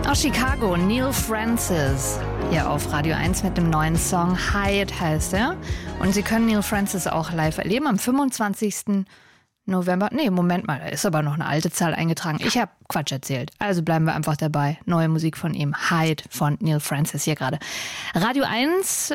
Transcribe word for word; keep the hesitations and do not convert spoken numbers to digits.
Aus Chicago, Neil Francis, hier auf Radio eins mit dem neuen Song Hide heißt er. Und Sie können Neil Francis auch live erleben am fünfundzwanzigsten November. Nee, Moment mal, da ist aber noch eine alte Zahl eingetragen. Ich habe Quatsch erzählt. Also bleiben wir einfach dabei. Neue Musik von ihm, Hide von Neil Francis hier gerade. Radio eins